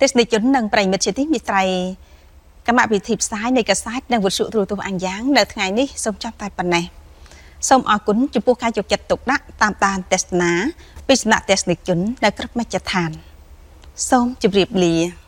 ទេសនិកជននិងប្រិយមិត្តជាទីមេត្រីកម្មវិធីផ្សាយនៃកាសែតនិងវិទ្យុទូរទស្សន៍អាំងយ៉ាងនៅថ្ងៃនេះសូមចប់តែប៉ុណ្ណេះសូមអរគុណចំពោះការយកចិត្តទុកដាក់តាមដានទស្សនាពីសំណាក់ទេសនិកជននៅគ្រប់មជ្ឈដ្ឋានសូមជម្រាបលា